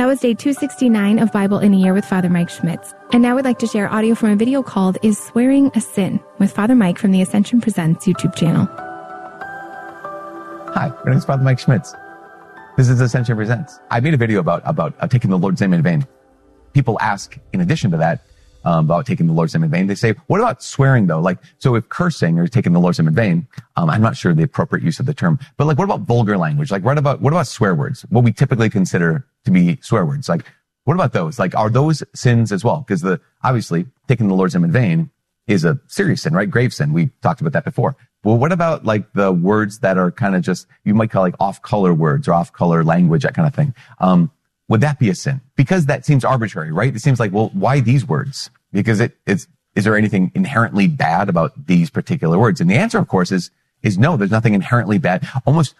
was day 269 of Bible in a Year with Father Mike Schmitz. And now we'd like to share audio from a video called Is Swearing a Sin? With Father Mike from the Ascension Presents YouTube channel. Hi, my name is Father Mike Schmitz. This is Ascension Presents. I made a video about taking the Lord's name in vain. People ask, in addition to that, about taking the Lord's name in vain. They say, what about swearing though? Like, so if cursing or taking the Lord's name in vain, I'm not sure the appropriate use of the term, but like, what about vulgar language? Like, what about swear words? What we typically consider to be swear words? Like, what about those? Like, are those sins as well? Because obviously taking the Lord's name in vain is a serious sin, right? Grave sin. We talked about that before. Well, what about like the words that are kind of just, you might call like off-color words or off-color language, that kind of thing? Would that be a sin? Because that seems arbitrary, right? It seems like, well, why these words? Because is there anything inherently bad about these particular words? And the answer, of course, is no, there's nothing inherently bad. Almost,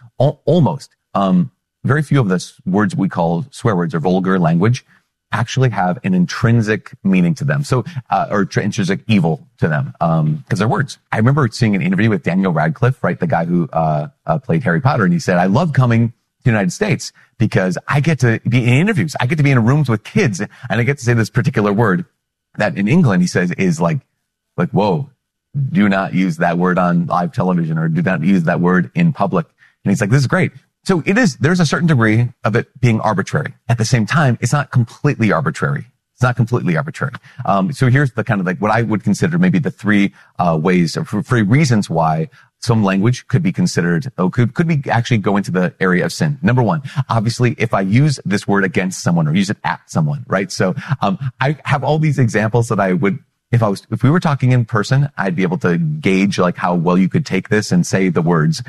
very few of the words we call swear words or vulgar language actually have an intrinsic meaning to them. So, or intrinsic evil to them, because they're words. I remember seeing an interview with Daniel Radcliffe, right? The guy who, played Harry Potter. And he said, I love coming to the United States because I get to be in interviews. I get to be in rooms with kids and I get to say this particular word that in England, he says, is like, whoa, do not use that word on live television or do not use that word in public. And he's like, this is great. So there's a certain degree of it being arbitrary. At the same time, it's not completely arbitrary. It's not completely arbitrary. So here's the kind of like what I would consider maybe the three ways or three reasons why some language could be considered, could be actually go into the area of sin. Number one, obviously, if I use this word against someone or use it at someone, right? So, I have all these examples that I would, if we were talking in person, I'd be able to gauge like how well you could take this and say the words.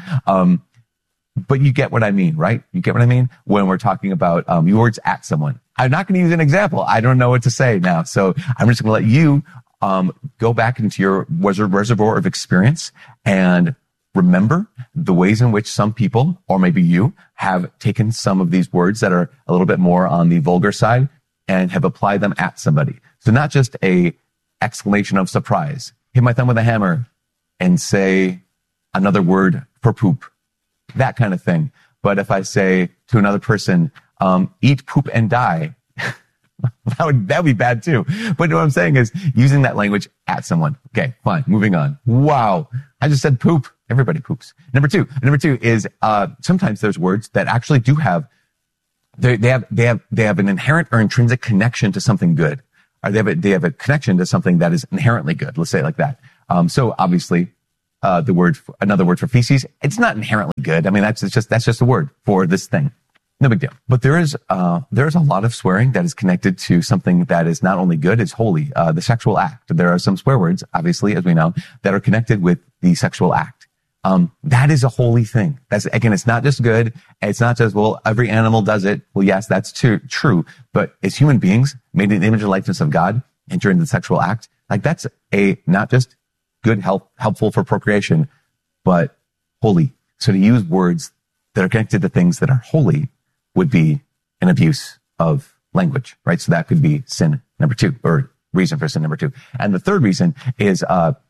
But you get what I mean, right? You get what I mean? When we're talking about, your words at someone. I'm not going to use an example. I don't know what to say now. So I'm just going to let you, go back into your reservoir of experience and remember the ways in which some people, or maybe you, have taken some of these words that are a little bit more on the vulgar side and have applied them at somebody. So not just a exclamation of surprise, hit my thumb with a hammer and say another word for poop, that kind of thing. But if I say to another person, eat, poop, and die, that would be bad too. But what I'm saying is using that language at someone. Okay, fine. Moving on. Wow. I just said poop. Everybody poops. Number two is, sometimes there's words that actually do have, they have an inherent or intrinsic connection to something good. Or they have a connection to something that is inherently good. Let's say it like that. So obviously, another word for feces, it's not inherently good. I mean, that's just a word for this thing. No big deal. But there is a lot of swearing that is connected to something that is not only good, it's holy, the sexual act. There are some swear words, obviously, as we know, that are connected with the sexual act. That is a holy thing. Again, it's not just good. It's not just, well, every animal does it. Well, yes, that's true. But as human beings, made in the image and likeness of God, entering the sexual act, like that's not just good, helpful for procreation, but holy. So to use words that are connected to things that are holy would be an abuse of language, right? So that could be sin number two, or reason for sin number two. And the third reason is,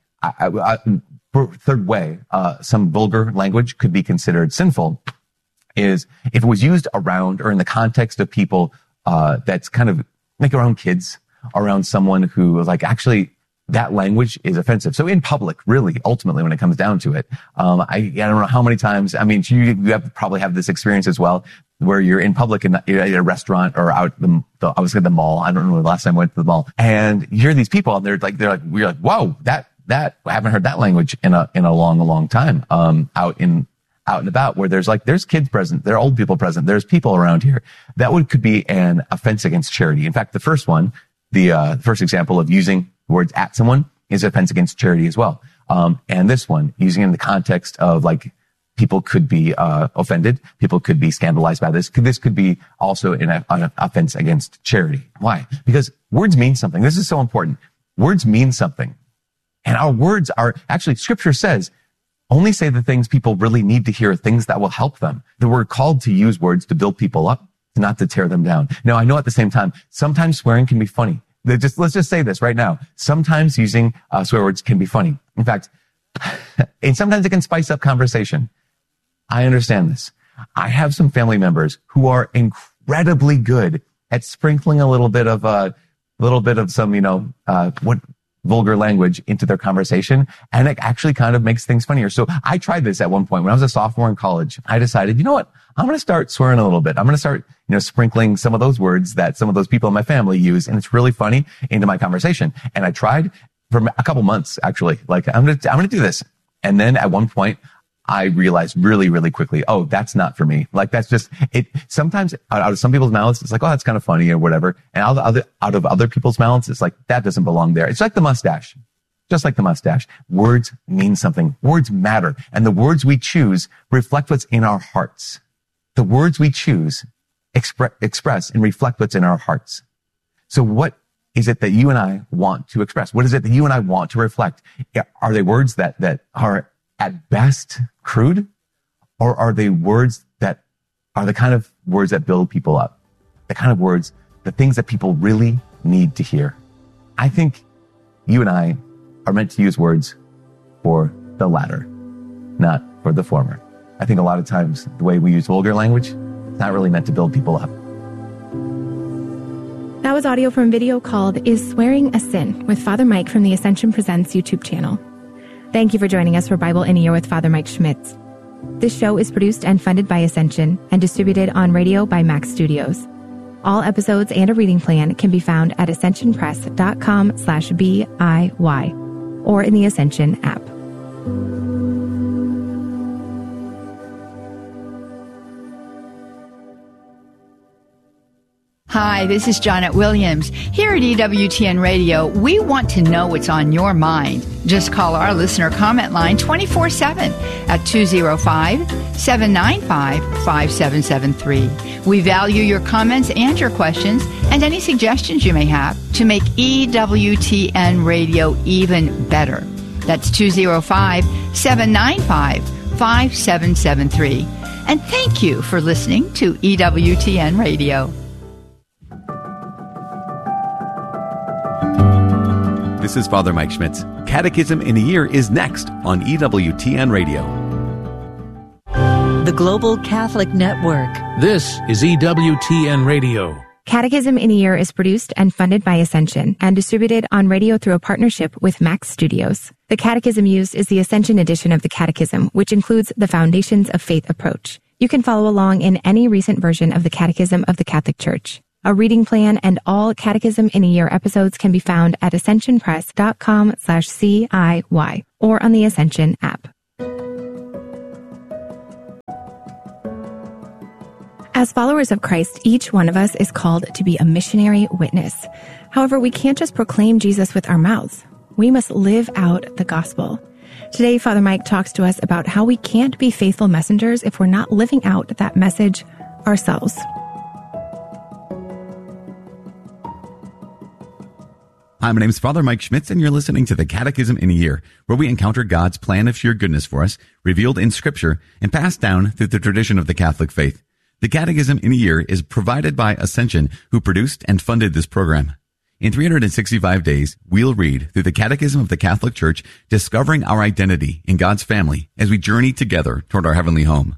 third way, some vulgar language could be considered sinful is if it was used around or in the context of people, that's kind of like around kids, around someone who like actually that language is offensive. So in public, really, ultimately, when it comes down to it, I don't know how many times, I mean, you probably have this experience as well, where you're in public and you're at a restaurant or out I was at the mall. I don't know the last time I went to the mall, and you hear these people and we're like, whoa, that I haven't heard that language in a long time, out and about, where there's kids present, there are old people present, there's people around here. That could be an offense against charity. In fact, the first one, the first example of using words at someone is offense against charity as well. And this one, using it in the context of like, people could be, offended. People could be scandalized by this. This could be also an offense against charity. Why? Because words mean something. This is so important. Words mean something. And our words are, actually, scripture says, only say the things people really need to hear, things that will help them. That we're called to use words to build people up, not to tear them down. Now, I know at the same time, sometimes swearing can be funny. Let's just say this right now. Sometimes using swear words can be funny. In fact, and sometimes it can spice up conversation. I understand this. I have some family members who are incredibly good at sprinkling a little bit of some, what vulgar language into their conversation. And it actually kind of makes things funnier. So I tried this at one point when I was a sophomore in college. I decided, you know what? I'm going to start swearing a little bit. I'm going to start, sprinkling some of those words that some of those people in my family use. And it's really funny into my conversation. And I tried for a couple months, actually, like I'm going to do this. And then at one point I realized really, really quickly, oh, that's not for me. Like that's just it. Sometimes out of some people's mouths, it's like, oh, that's kind of funny or whatever. And out of other people's mouths, it's like, that doesn't belong there. It's like the mustache, just like the mustache. Words mean something. Words matter. And the words we choose reflect what's in our hearts. The words we choose express and reflect what's in our hearts. So what is it that you and I want to express? What is it that you and I want to reflect? Are they words that are at best crude? Or are they words that are the kind of words that build people up? The kind of words, the things that people really need to hear. I think you and I are meant to use words for the latter, not for the former. I think a lot of times the way we use vulgar language, it's not really meant to build people up. That was audio from a video called Is Swearing a Sin? With Father Mike from the Ascension Presents YouTube channel. Thank you for joining us for Bible in a Year with Father Mike Schmitz. This show is produced and funded by Ascension and distributed on radio by Max Studios. All episodes and a reading plan can be found at ascensionpress.com/BIY or in the Ascension app. Hi, this is Janet Williams. Here at EWTN Radio, we want to know what's on your mind. Just call our listener comment line 24/7 at 205-795-5773. We value your comments and your questions and any suggestions you may have to make EWTN Radio even better. That's 205-795-5773. And thank you for listening to EWTN Radio. This is Father Mike Schmitz. Catechism in a Year is next on EWTN Radio. The Global Catholic Network. This is EWTN Radio. Catechism in a Year is produced and funded by Ascension and distributed on radio through a partnership with Max Studios. The catechism used is the Ascension edition of the Catechism, which includes the Foundations of Faith approach. You can follow along in any recent version of the Catechism of the Catholic Church. A reading plan and all Catechism in a Year episodes can be found at ascensionpress.com/CIY or on the Ascension app. As followers of Christ, each one of us is called to be a missionary witness. However, we can't just proclaim Jesus with our mouths. We must live out the gospel. Today, Father Mike talks to us about how we can't be faithful messengers if we're not living out that message ourselves. Hi, my name is Father Mike Schmitz, and you're listening to the Catechism in a Year, where we encounter God's plan of sheer goodness for us, revealed in Scripture, and passed down through the tradition of the Catholic faith. The Catechism in a Year is provided by Ascension, who produced and funded this program. In 365 days, we'll read through the Catechism of the Catholic Church, discovering our identity in God's family as we journey together toward our heavenly home.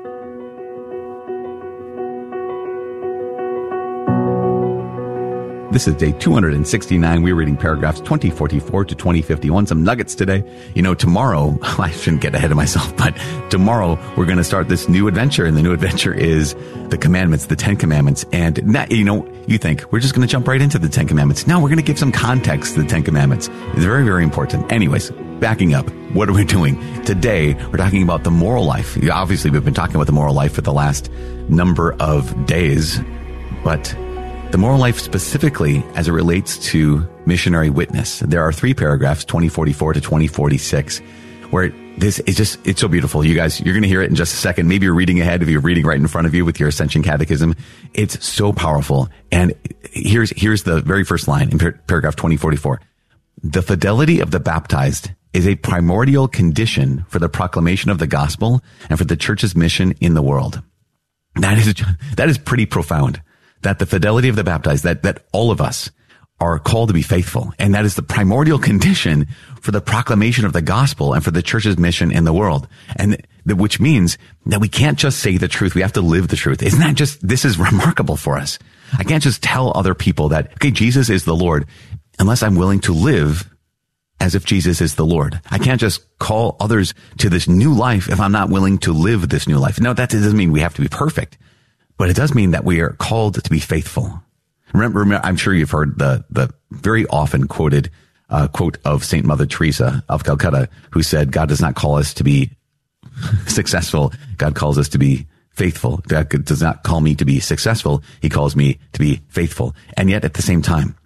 This is day 269. We're reading paragraphs 2044 to 2051. Some nuggets today. Tomorrow, I shouldn't get ahead of myself, but tomorrow we're going to start this new adventure. And the new adventure is the commandments, the 10 commandments. And you think we're just going to jump right into the 10 commandments. No, we're going to give some context to the 10 commandments. It's very, very important. Anyways, backing up, what are we doing? Today, we're talking about the moral life. Obviously, we've been talking about the moral life for the last number of days, but the moral life specifically as it relates to missionary witness. There are 3 paragraphs, 2044 to 2046, where this is just, it's so beautiful. You guys, you're going to hear it in just a second. Maybe you're reading ahead if you're reading right in front of you with your Ascension Catechism. It's so powerful. And here's the very first line in paragraph 2044. The fidelity of the baptized is a primordial condition for the proclamation of the gospel and for the church's mission in the world. That is pretty profound. That the fidelity of the baptized, that all of us are called to be faithful. And that is the primordial condition for the proclamation of the gospel and for the church's mission in the world. And which means that we can't just say the truth. We have to live the truth. Isn't that this is remarkable for us. I can't just tell other people that, okay, Jesus is the Lord, unless I'm willing to live as if Jesus is the Lord. I can't just call others to this new life if I'm not willing to live this new life. No, that doesn't mean we have to be perfect, but it does mean that we are called to be faithful. Remember, I'm sure you've heard the very often quoted quote of Saint Mother Teresa of Calcutta, who said, God does not call us to be successful. God calls us to be faithful. God does not call me to be successful. He calls me to be faithful. And yet at the same time,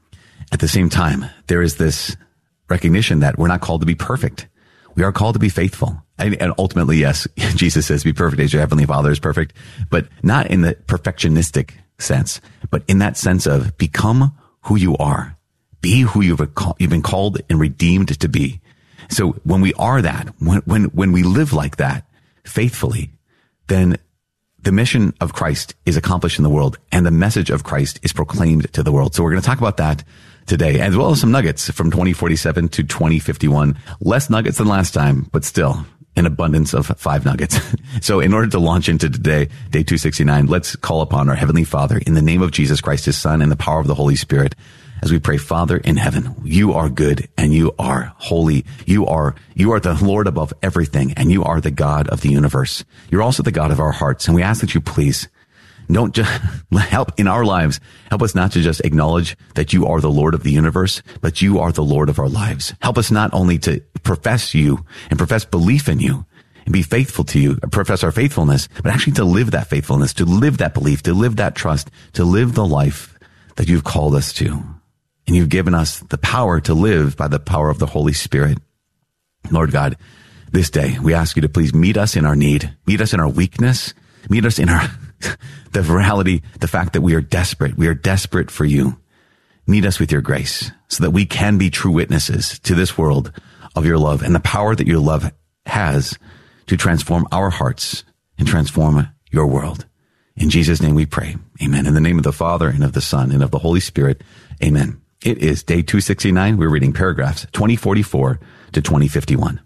there is this recognition that we're not called to be perfect. We are called to be faithful. And ultimately, yes, Jesus says, be perfect as your heavenly Father is perfect, but not in the perfectionistic sense, but in that sense of become who you are. Be who you've been called and redeemed to be. So when we are that, when we live like that faithfully, then the mission of Christ is accomplished in the world and the message of Christ is proclaimed to the world. So we're going to talk about that today, as well as some nuggets from 2047 to 2051. Less nuggets than last time, but still an abundance of 5 nuggets. So in order to launch into today, day 269, let's call upon our Heavenly Father in the name of Jesus Christ, his Son, and the power of the Holy Spirit. As we pray, Father in heaven, you are good and you are holy. You are the Lord above everything, and you are the God of the universe. You're also the God of our hearts. And we ask that you please don't just help in our lives. Help us not to just acknowledge that you are the Lord of the universe, but you are the Lord of our lives. Help us not only to profess you and profess belief in you and be faithful to you, profess our faithfulness, but actually to live that faithfulness, to live that belief, to live that trust, to live the life that you've called us to. And you've given us the power to live by the power of the Holy Spirit. Lord God, this day we ask you to please meet us in our need, meet us in our weakness, meet us in our the reality, the fact that we are desperate. We are desperate for you. Meet us with your grace so that we can be true witnesses to this world of your love and the power that your love has to transform our hearts and transform your world. In Jesus' name we pray. Amen. In the name of the Father and of the Son and of the Holy Spirit. Amen. It is day 269. We're reading paragraphs 2044 to 2051.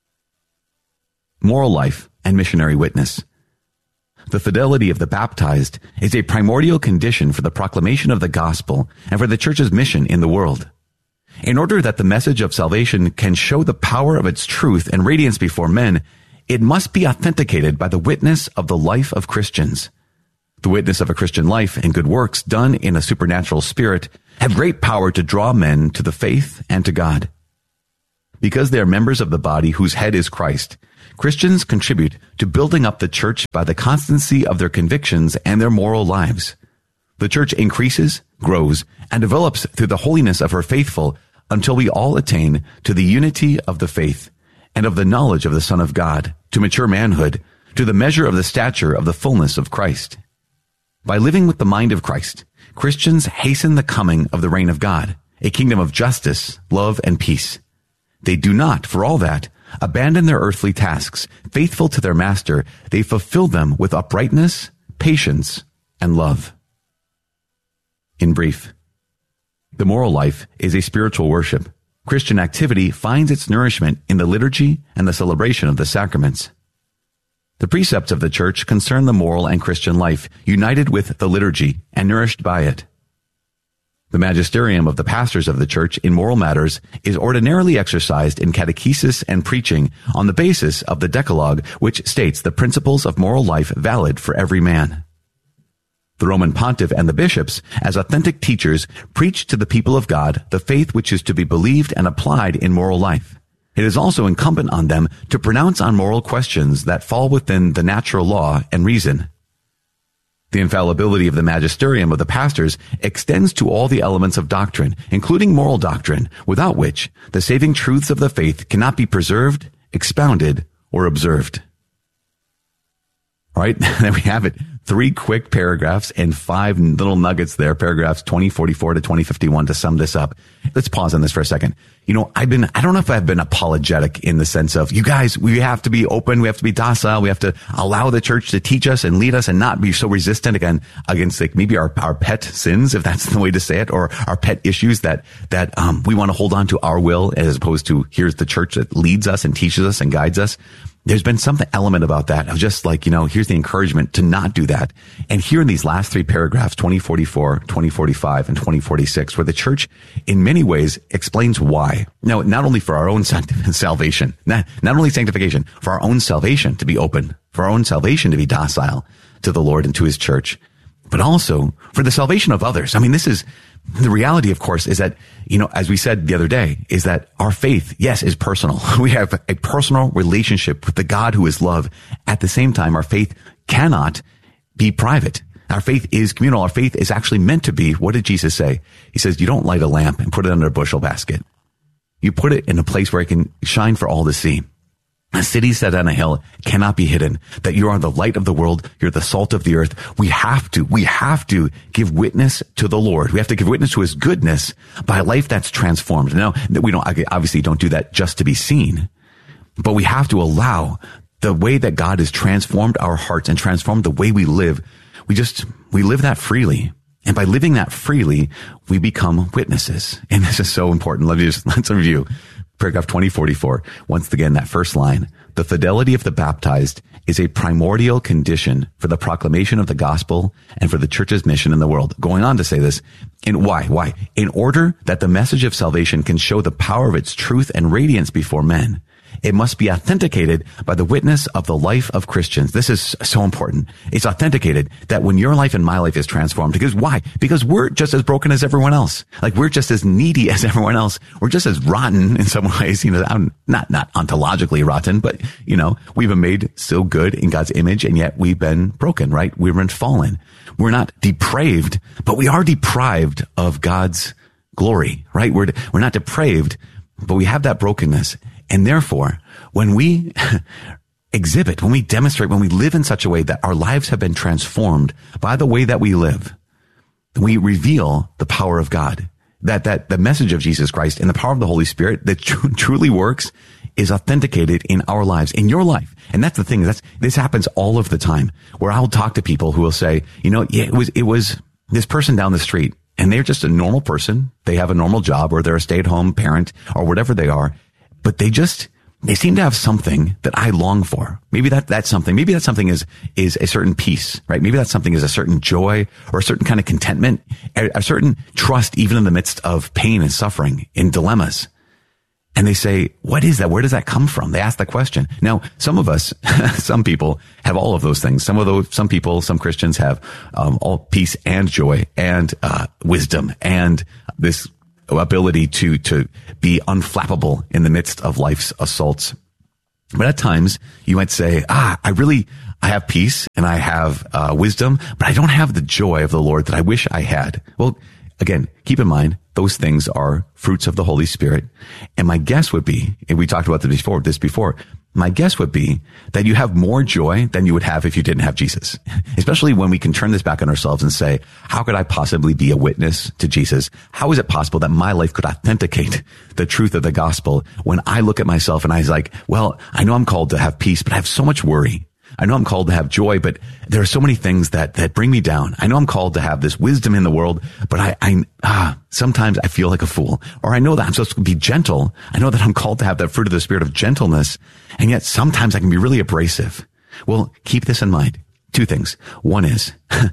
Moral life and missionary witness. The fidelity of the baptized is a primordial condition for the proclamation of the gospel and for the church's mission in the world. In order that the message of salvation can show the power of its truth and radiance before men, it must be authenticated by the witness of the life of Christians. The witness of a Christian life and good works done in a supernatural spirit have great power to draw men to the faith and to God. Because they are members of the body whose head is Christ, Christians contribute to building up the church by the constancy of their convictions and their moral lives. The church increases, grows, and develops through the holiness of her faithful until we all attain to the unity of the faith and of the knowledge of the Son of God, to mature manhood, to the measure of the stature of the fullness of Christ. By living with the mind of Christ, Christians hasten the coming of the reign of God, a kingdom of justice, love, and peace. They do not, for all that, abandon their earthly tasks. Faithful to their master, they fulfill them with uprightness, patience, and love. In brief, the moral life is a spiritual worship. Christian activity finds its nourishment in the liturgy and the celebration of the sacraments. The precepts of the church concern the moral and Christian life, united with the liturgy and nourished by it. The magisterium of the pastors of the church in moral matters is ordinarily exercised in catechesis and preaching on the basis of the Decalogue, which states the principles of moral life valid for every man. The Roman pontiff and the bishops, as authentic teachers, preach to the people of God the faith which is to be believed and applied in moral life. It is also incumbent on them to pronounce on moral questions that fall within the natural law and reason. The infallibility of the magisterium of the pastors extends to all the elements of doctrine, including moral doctrine, without which the saving truths of the faith cannot be preserved, expounded, or observed. All right, there we have it. 3 quick paragraphs and 5 little nuggets there, paragraphs 2044 to 2051 to sum this up. Let's pause on this for a second. You know, I don't know if I've been apologetic in the sense of, you guys, we have to be open, we have to be docile, we have to allow the church to teach us and lead us and not be so resistant against like maybe our pet sins, if that's the way to say it, or our pet issues that we want to hold on to our will as opposed to here's the church that leads us and teaches us and guides us. there's been some element about that of just like, here's the encouragement to not do that. And here in these last three paragraphs, 2044, 2045, and 2046, where the church in many ways explains why. Now, not only for our own salvation, not only sanctification, for our own salvation to be open, for our own salvation to be docile to the Lord and to his church, but also for the salvation of others. I mean, this is the reality, of course, is that, as we said the other day, is that our faith, yes, is personal. We have a personal relationship with the God who is love. At the same time, our faith cannot be private. Our faith is communal. Our faith is actually meant to be, what did Jesus say? He says, you don't light a lamp and put it under a bushel basket. You put it in a place where it can shine for all to see. A city set on a hill cannot be hidden. That you are the light of the world. You're the salt of the earth. We have to give witness to the Lord. We have to give witness to his goodness by a life that's transformed. Now, we obviously don't do that just to be seen, but we have to allow the way that God has transformed our hearts and transformed the way we live. We live that freely. And by living that freely, we become witnesses. And this is so important. Let's review. Paragraph 2044, once again, that first line, the fidelity of the baptized is a primordial condition for the proclamation of the gospel and for the church's mission in the world. Going on to say this, and why? In order that the message of salvation can show the power of its truth and radiance before men, it must be authenticated by the witness of the life of Christians. This is so important. It's authenticated that when your life and my life is transformed. Because why? Because we're just as broken as everyone else. Like we're just as needy as everyone else. We're just as rotten in some ways, not ontologically rotten, but, we've been made so good in God's image and yet we've been broken, right? We've been fallen. We're not depraved, but we are deprived of God's glory, right? We're not depraved, but we have that brokenness. And therefore, when we when we demonstrate, when we live in such a way that our lives have been transformed by the way that we live, we reveal the power of God. That the message of Jesus Christ and the power of the Holy Spirit that truly works is authenticated in our lives, in your life. And that's the thing. This happens all of the time where I'll talk to people who will say, it was this person down the street and they're just a normal person. They have a normal job or they're a stay-at-home parent or whatever they are. But they seem to have something that I long for. Maybe that's something. Maybe that something is a certain peace, right? Maybe that something is a certain joy or a certain kind of contentment, a certain trust, even in the midst of pain and suffering, in dilemmas. And they say, what is that? Where does that come from? They ask that question. Now, some of us, some people have all of those things. Some people, some Christians have, all peace and joy and, wisdom and this ability to be unflappable in the midst of life's assaults. But at times you might say, I have peace and I have wisdom, but I don't have the joy of the Lord that I wish I had. Well, again, keep in mind, those things are fruits of the Holy Spirit. And my guess would be, and we talked about this before, my guess would be that you have more joy than you would have if you didn't have Jesus. Especially when we can turn this back on ourselves and say, how could I possibly be a witness to Jesus? How is it possible that my life could authenticate the truth of the gospel when I look at myself and I was like, well, I know I'm called to have peace, but I have so much worry. I know I'm called to have joy, but there are so many things that bring me down. I know I'm called to have this wisdom in the world, but sometimes I feel like a fool. Or I know that I'm supposed to be gentle. I know that I'm called to have that fruit of the spirit of gentleness. And yet sometimes I can be really abrasive. Well, keep this in mind. Two things. One is,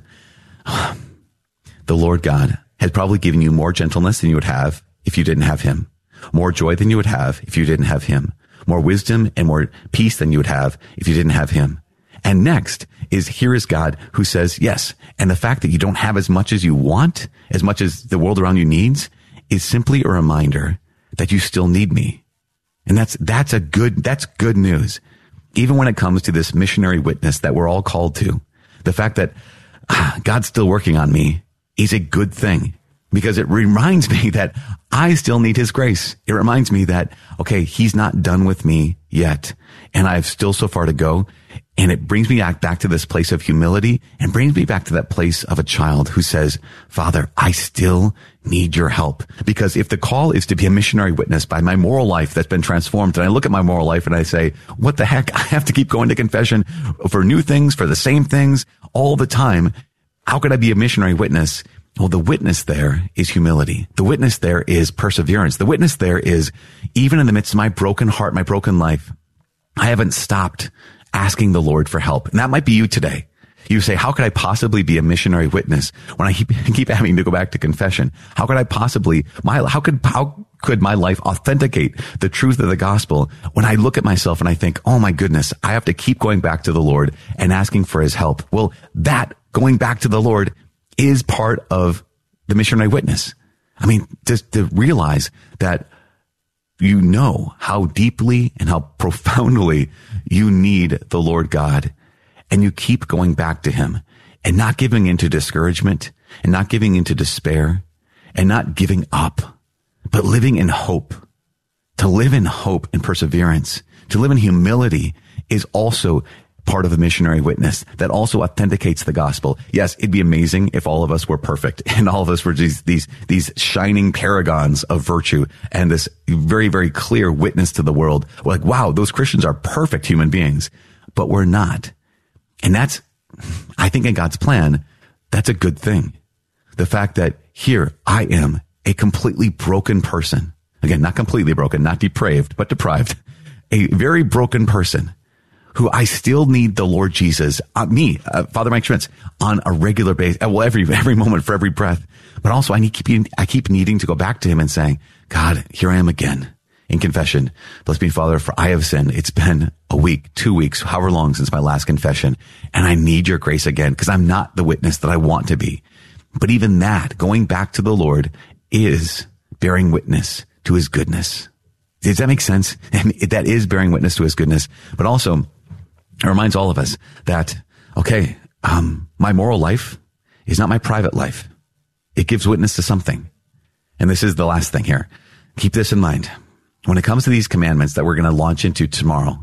the Lord God has probably given you more gentleness than you would have if you didn't have him. More joy than you would have if you didn't have him. More wisdom and more peace than you would have if you didn't have him. And next is, here is God who says, yes. And the fact that you don't have as much as you want, as much as the world around you needs, is simply a reminder that you still need me. And that's good news. Even when it comes to this missionary witness that we're all called to, the fact that God's still working on me is a good thing, because it reminds me that I still need his grace. It reminds me that, okay, he's not done with me yet, and I have still so far to go. And it brings me back to this place of humility and brings me back to that place of a child who says, Father, I still need your help. Because if the call is to be a missionary witness by my moral life that's been transformed, and I look at my moral life and I say, what the heck? I have to keep going to confession for new things, for the same things all the time. How could I be a missionary witness? Well, the witness there is humility. The witness there is perseverance. The witness there is, even in the midst of my broken heart, my broken life, I haven't stopped asking the Lord for help. And that might be you today. You say, how could I possibly be a missionary witness when I keep having to go back to confession? How could I possibly, how could my life authenticate the truth of the gospel when I look at myself and I think, oh my goodness, I have to keep going back to the Lord and asking for his help? Well, that going back to the Lord is part of the missionary witness. I mean, just to realize that you know how deeply and how profoundly you need the Lord God, and you keep going back to him and not giving into discouragement and not giving into despair and not giving up, but living in hope. To live in hope and perseverance, to live in humility is also part of the missionary witness that also authenticates the gospel. Yes, it'd be amazing if all of us were perfect and all of us were these shining paragons of virtue and this very, very clear witness to the world. We're like, wow, those Christians are perfect human beings, but we're not. And that's, I think in God's plan, that's a good thing. The fact that here I am a completely broken person. Again, not completely broken, not depraved, but deprived. A very broken person who I still need the Lord Jesus, Father Mike Schmitz, on a regular basis. Well, every moment for every breath. But also I keep needing to go back to him and saying, God, here I am again in confession. Bless me, Father, for I have sinned. It's been a week, 2 weeks, however long since my last confession. And I need your grace again because I'm not the witness that I want to be. But even that, going back to the Lord, is bearing witness to his goodness. Does that make sense? And that is bearing witness to his goodness. But also, it reminds all of us that, okay, my moral life is not my private life. It gives witness to something. And this is the last thing here. Keep this in mind. When it comes to these commandments that we're going to launch into tomorrow,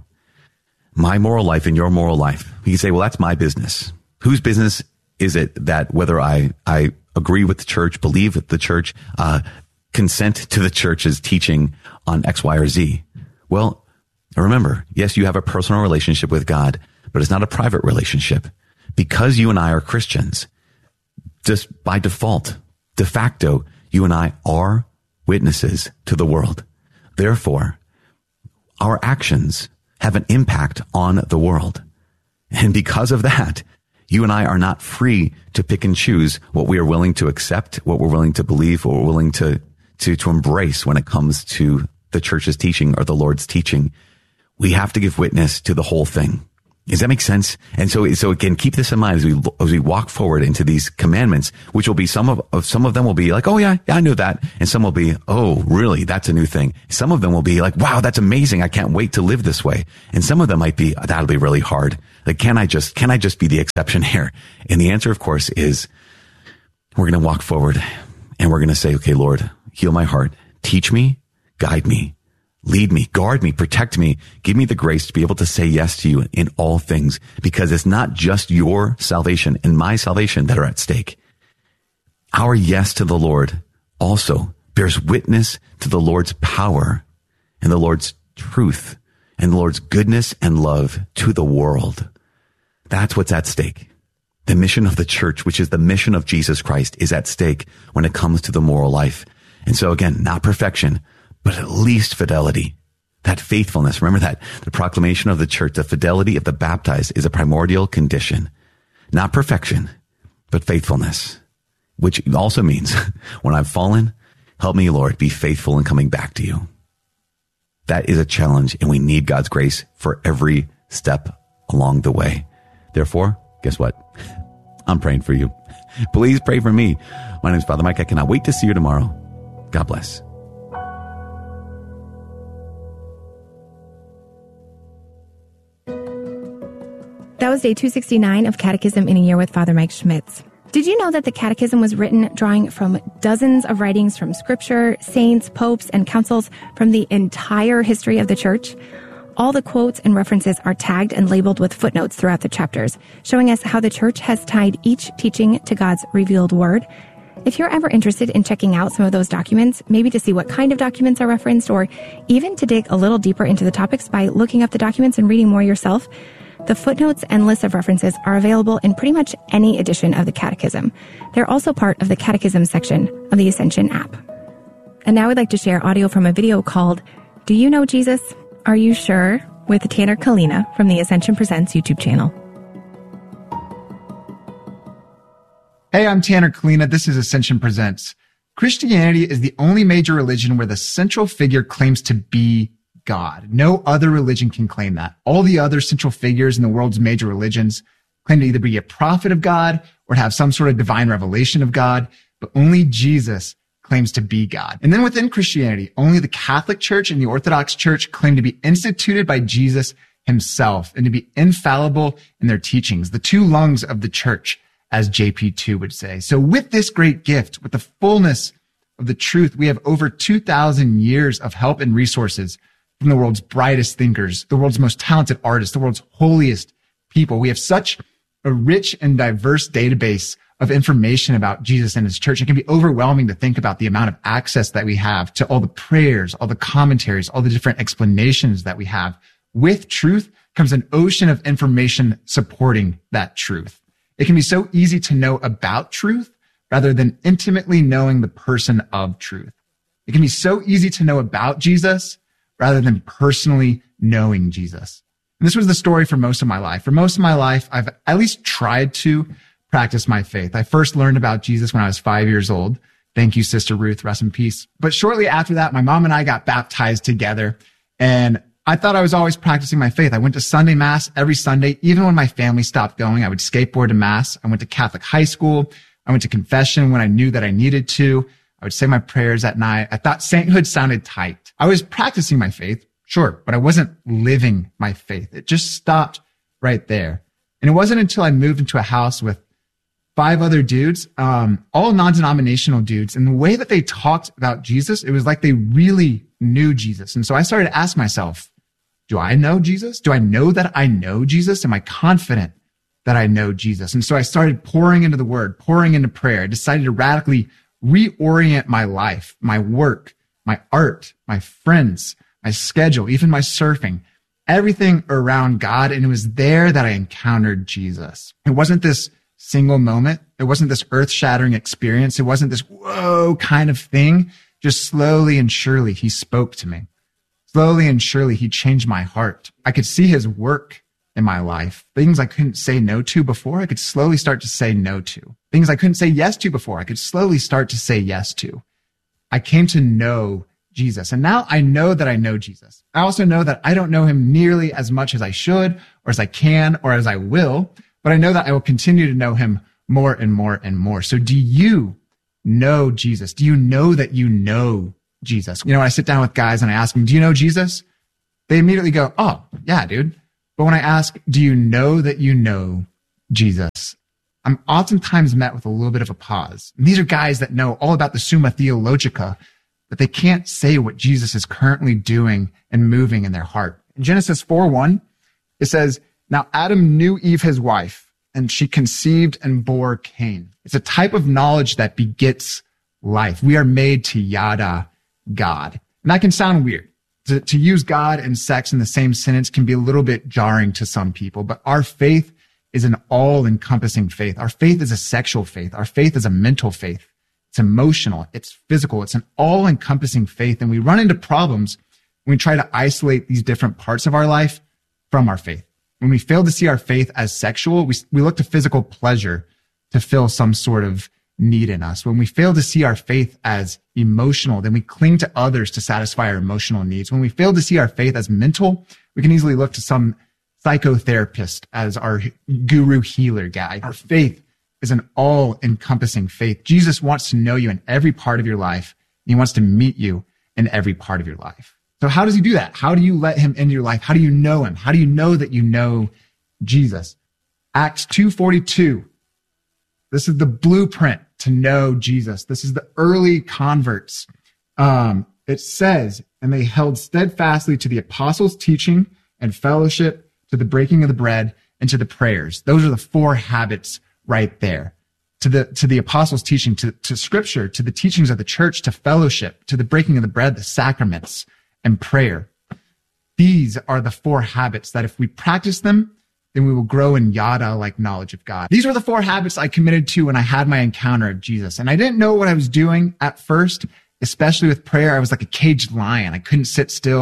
my moral life and your moral life, you can say, well, that's my business. Whose business is it that whether I agree with the church, believe with the church, consent to the church's teaching on X, Y, or Z? Well, remember, yes, you have a personal relationship with God, but it's not a private relationship. Because you and I are Christians, just by default, de facto, you and I are witnesses to the world. Therefore, our actions have an impact on the world. And because of that, you and I are not free to pick and choose what we are willing to accept, what we're willing to believe, what we're willing to embrace when it comes to the church's teaching or the Lord's teaching. We have to give witness to the whole thing. Does that make sense? And so again, keep this in mind as we walk forward into these commandments, which will be some of them will be like, oh yeah, I knew that. And some will be, oh, really? That's a new thing. Some of them will be like, wow, that's amazing. I can't wait to live this way. And some of them might be, that'll be really hard. Like, can I just be the exception here? And the answer, of course, is we're going to walk forward and we're going to say, okay, Lord, heal my heart. Teach me, guide me. Lead me, guard me, protect me. Give me the grace to be able to say yes to you in all things, because it's not just your salvation and my salvation that are at stake. Our yes to the Lord also bears witness to the Lord's power and the Lord's truth and the Lord's goodness and love to the world. That's what's at stake. The mission of the church, which is the mission of Jesus Christ, is at stake when it comes to the moral life. And so again, not perfection, but at least fidelity, that faithfulness. Remember that the proclamation of the church, the fidelity of the baptized is a primordial condition, not perfection, but faithfulness, which also means when I've fallen, help me, Lord, be faithful in coming back to you. That is a challenge, and we need God's grace for every step along the way. Therefore, guess what? I'm praying for you. Please pray for me. My name is Father Mike. I cannot wait to see you tomorrow. God bless. That was day 269 of Catechism in a Year with Father Mike Schmitz. Did you know that the Catechism was written drawing from dozens of writings from Scripture, saints, popes, and councils from the entire history of the Church? All the quotes and references are tagged and labeled with footnotes throughout the chapters, showing us how the Church has tied each teaching to God's revealed Word. If you're ever interested in checking out some of those documents, maybe to see what kind of documents are referenced, or even to dig a little deeper into the topics by looking up the documents and reading more yourself, the footnotes and lists of references are available in pretty much any edition of the Catechism. They're also part of the Catechism section of the Ascension app. And now I'd like to share audio from a video called, Do You Know Jesus? Are You Sure? with Tanner Kalina from the Ascension Presents YouTube channel. Hey, I'm Tanner Kalina. This is Ascension Presents. Christianity is the only major religion where the central figure claims to be God. No other religion can claim that. All the other central figures in the world's major religions claim to either be a prophet of God or to have some sort of divine revelation of God, but only Jesus claims to be God. And then within Christianity, only the Catholic Church and the Orthodox Church claim to be instituted by Jesus himself and to be infallible in their teachings, the two lungs of the church, as JP2 would say. So with this great gift, with the fullness of the truth, we have over 2,000 years of help and resources from the world's brightest thinkers, the world's most talented artists, the world's holiest people. We have such a rich and diverse database of information about Jesus and his church. It can be overwhelming to think about the amount of access that we have to all the prayers, all the commentaries, all the different explanations that we have. With truth comes an ocean of information supporting that truth. It can be so easy to know about truth rather than intimately knowing the person of truth. It can be so easy to know about Jesus rather than personally knowing Jesus. And this was the story for most of my life. For most of my life, I've at least tried to practice my faith. I first learned about Jesus when I was 5 years old. Thank you, Sister Ruth. Rest in peace. But shortly after that, my mom and I got baptized together, and I thought I was always practicing my faith. I went to Sunday Mass every Sunday. Even when my family stopped going, I would skateboard to Mass. I went to Catholic high school. I went to confession when I knew that I needed to. I would say my prayers at night. I thought sainthood sounded tight. I was practicing my faith, sure, but I wasn't living my faith. It just stopped right there. And it wasn't until I moved into a house with 5 other dudes, all non-denominational dudes. And the way that they talked about Jesus, it was like they really knew Jesus. And so I started to ask myself, do I know Jesus? Do I know that I know Jesus? Am I confident that I know Jesus? And so I started pouring into the word, pouring into prayer. I decided to radically reorient my life, my work, my art, my friends, my schedule, even my surfing, everything around God. And it was there that I encountered Jesus. It wasn't this single moment. It wasn't this earth-shattering experience. It wasn't this whoa kind of thing. Just slowly and surely, he spoke to me. Slowly and surely, he changed my heart. I could see his work in my life. Things I couldn't say no to before, I could slowly start to say no to. Things I couldn't say yes to before, I could slowly start to say yes to. I came to know Jesus. And now I know that I know Jesus. I also know that I don't know him nearly as much as I should, or as I can, or as I will, but I know that I will continue to know him more and more and more. So do you know Jesus? Do you know that you know Jesus? You know, when I sit down with guys and I ask them, do you know Jesus? They immediately go, oh, yeah, dude. But when I ask, do you know that you know Jesus? I'm oftentimes met with a little bit of a pause. And these are guys that know all about the Summa Theologica, but they can't say what Jesus is currently doing and moving in their heart. In Genesis 4:1, it says, now Adam knew Eve, his wife, and she conceived and bore Cain. It's a type of knowledge that begets life. We are made to yada God. And that can sound weird. To use God and sex in the same sentence can be a little bit jarring to some people, but our faith is an all-encompassing faith. Our faith is a sexual faith. Our faith is a mental faith. It's emotional. It's physical. It's an all-encompassing faith. And we run into problems when we try to isolate these different parts of our life from our faith. When we fail to see our faith as sexual, we look to physical pleasure to fill some sort of need in us. When we fail to see our faith as emotional, then we cling to others to satisfy our emotional needs. When we fail to see our faith as mental, we can easily look to some psychotherapist as our guru healer guy. Our faith is an all-encompassing faith. Jesus wants to know you in every part of your life. And he wants to meet you in every part of your life. So how does he do that? How do you let him into your life? How do you know him? How do you know that you know Jesus? Acts 2:42. This is the blueprint to know Jesus. This is the early converts. It says, and they held steadfastly to the apostles' teaching and fellowship, to the breaking of the bread, and to the prayers. Those are the 4 habits right there. To the apostles' teaching, to scripture, to the teachings of the church, to fellowship, to the breaking of the bread, the sacraments, and prayer. These are the 4 habits that if we practice them, then we will grow in yada-like knowledge of God. These were the 4 habits I committed to when I had my encounter of Jesus. And I didn't know what I was doing at first, especially with prayer. I was like a caged lion. I couldn't sit still.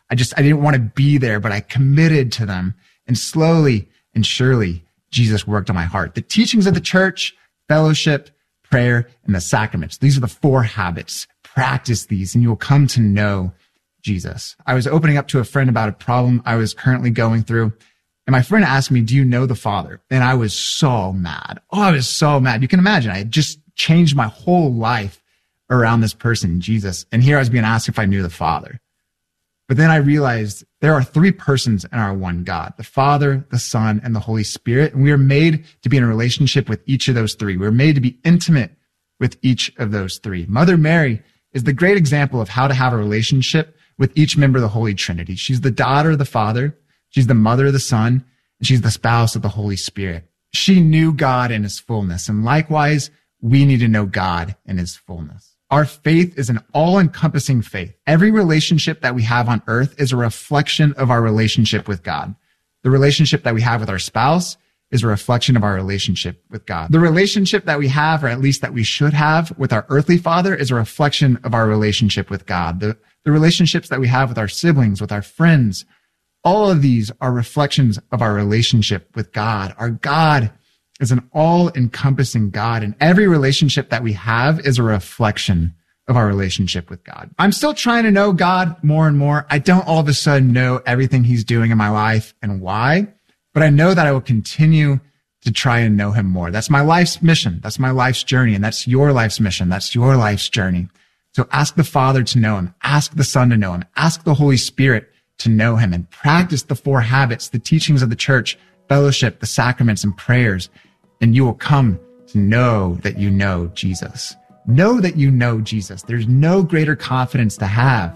I didn't want to be there, but I committed to them. And slowly and surely, Jesus worked on my heart. The teachings of the church, fellowship, prayer, and the sacraments. These are the 4 habits. Practice these and you'll come to know Jesus. I was opening up to a friend about a problem I was currently going through. And my friend asked me, do you know the Father? And I was so mad. Oh, I was so mad. You can imagine. I had just changed my whole life around this person, Jesus. And here I was being asked if I knew the Father. But then I realized there are 3 persons in our one God, the Father, the Son, and the Holy Spirit. And we are made to be in a relationship with each of those 3. We're made to be intimate with each of those 3. Mother Mary is the great example of how to have a relationship with each member of the Holy Trinity. She's the daughter of the Father. She's the mother of the Son, and she's the spouse of the Holy Spirit. She knew God in his fullness. And likewise, we need to know God in his fullness. Our faith is an all-encompassing faith. Every relationship that we have on earth is a reflection of our relationship with God. The relationship that we have with our spouse is a reflection of our relationship with God. The relationship that we have, or at least that we should have, with our earthly father is a reflection of our relationship with God. The relationships that we have with our siblings, with our friends, all of these are reflections of our relationship with God. Our God is an all-encompassing God, and every relationship that we have is a reflection of our relationship with God. I'm still trying to know God more and more. I don't all of a sudden know everything he's doing in my life and why, but I know that I will continue to try and know him more. That's my life's mission. That's my life's journey, and that's your life's mission. That's your life's journey. So ask the Father to know him. Ask the Son to know him. Ask the Holy Spirit to know him, and practice the 4 habits, the teachings of the church, fellowship, the sacraments, and prayers. And you will come to know that you know Jesus. Know that you know Jesus. There's no greater confidence to have.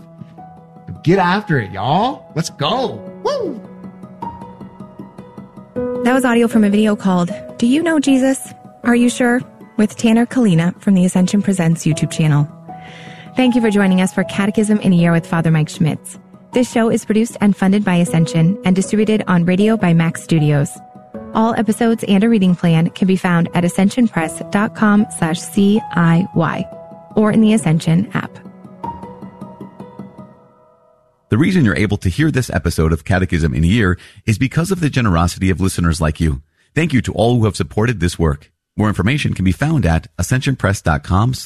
So get after it, y'all. Let's go. Woo! That was audio from a video called Do You Know Jesus? Are You Sure? With Tanner Kalina from the Ascension Presents YouTube channel. Thank you for joining us for Catechism in a Year with Father Mike Schmitz. This show is produced and funded by Ascension and distributed on radio by Max Studios. All episodes and a reading plan can be found at ascensionpress.com/CIY or in the Ascension app. The reason you're able to hear this episode of Catechism in a Year is because of the generosity of listeners like you. Thank you to all who have supported this work. More information can be found at ascensionpress.com/.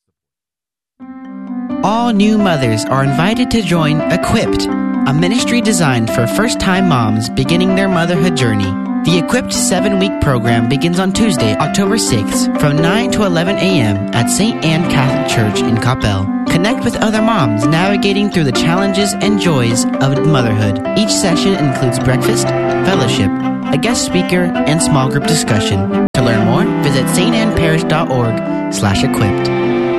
All new mothers are invited to join Equipped, a ministry designed for first-time moms beginning their motherhood journey. The Equipped 7-week program begins on Tuesday, October 6th from 9 to 11 a.m. at St. Anne Catholic Church in Coppell. Connect with other moms navigating through the challenges and joys of motherhood. Each session includes breakfast, fellowship, a guest speaker, and small group discussion. To learn more, visit stanneparish.org/equipped.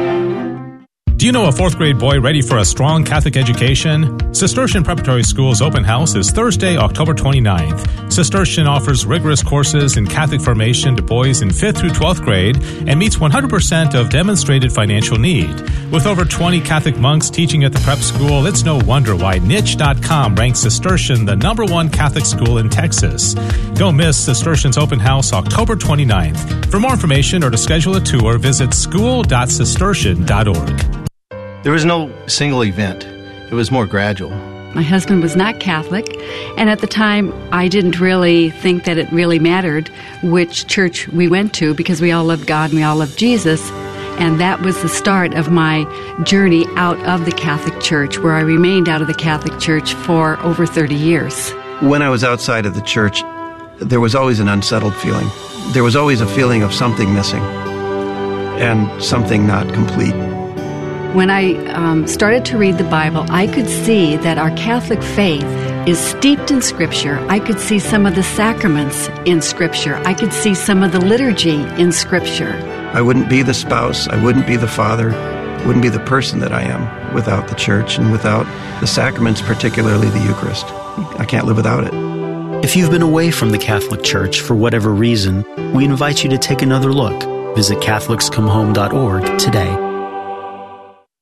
Do you know a 4th grade boy ready for a strong Catholic education? Cistercian Preparatory School's open house is Thursday, October 29th. Cistercian offers rigorous courses in Catholic formation to boys in 5th through 12th grade and meets 100% of demonstrated financial need. With over 20 Catholic monks teaching at the prep school, it's no wonder why Niche.com ranks Cistercian the #1 Catholic school in Texas. Don't miss Cistercian's open house October 29th. For more information or to schedule a tour, visit school.cistercian.org. There was no single event. It was more gradual. My husband was not Catholic, and at the time, I didn't really think that it really mattered which church we went to because we all loved God and we all loved Jesus. And that was the start of my journey out of the Catholic Church, where I remained out of the Catholic Church for over 30 years. When I was outside of the church, there was always an unsettled feeling. There was always a feeling of something missing and something not complete. When I started to read the Bible, I could see that our Catholic faith is steeped in Scripture. I could see some of the sacraments in Scripture. I could see some of the liturgy in Scripture. I wouldn't be the spouse. I wouldn't be the father. I wouldn't be the person that I am without the church and without the sacraments, particularly the Eucharist. I can't live without it. If you've been away from the Catholic Church for whatever reason, we invite you to take another look. Visit CatholicsComeHome.org today.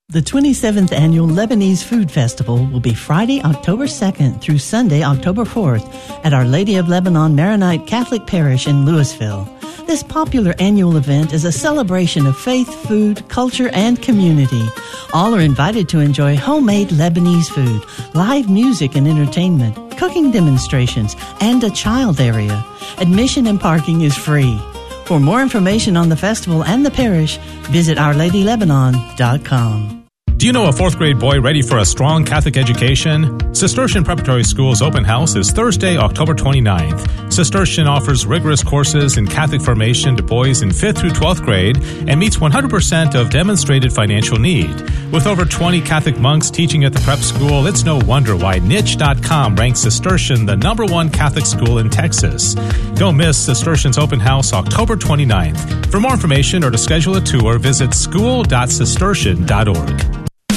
The 27th Annual Lebanese Food Festival will be Friday, October 2nd through Sunday, October 4th at Our Lady of Lebanon Maronite Catholic Parish in Louisville. This popular annual event is a celebration of faith, food, culture, and community. All are invited to enjoy homemade Lebanese food, live music and entertainment, cooking demonstrations, and a child area. Admission and parking is free. For more information on the festival and the parish, visit OurLadyLebanon.com. Do you know a fourth grade boy ready for a strong Catholic education? Cistercian Preparatory School's open house is Thursday, October 29th. Cistercian offers rigorous courses in Catholic formation to boys in 5th through 12th grade and meets 100% of demonstrated financial need. With over 20 Catholic monks teaching at the prep school, it's no wonder why Niche.com ranks Cistercian the #1 Catholic school in Texas. Don't miss Cistercian's open house October 29th. For more information or to schedule a tour, visit school.cistercian.org.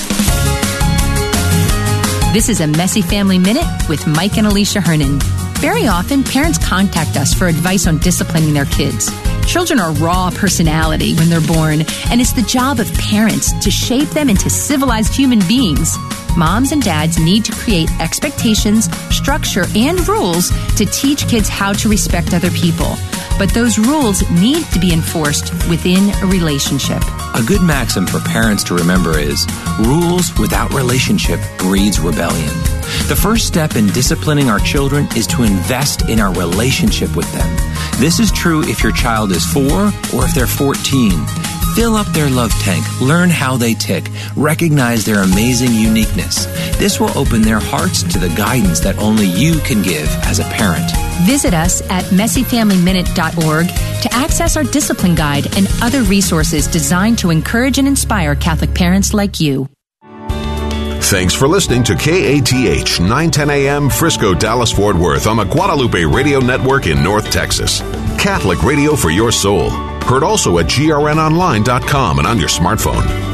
This is a Messy Family Minute with Mike and Alicia Hernan. Very often, parents contact us for advice on disciplining their kids. Children are raw personality when they're born, and it's the job of parents to shape them into civilized human beings. Moms and dads need to create expectations, structure, and rules to teach kids how to respect other people. But those rules need to be enforced within a relationship. A good maxim for parents to remember is, rules without relationship breeds rebellion. The first step in disciplining our children is to invest in our relationship with them. This is true if your child is 4 or if they're 14. Fill up their love tank, learn how they tick, recognize their amazing uniqueness. This will open their hearts to the guidance that only you can give as a parent. Visit us at messyfamilyminute.org to access our discipline guide and other resources designed to encourage and inspire Catholic parents like you. Thanks for listening to KATH 910 AM Frisco, Dallas, Fort Worth on the Guadalupe Radio Network in North Texas. Catholic radio for your soul. Heard also at grnonline.com and on your smartphone.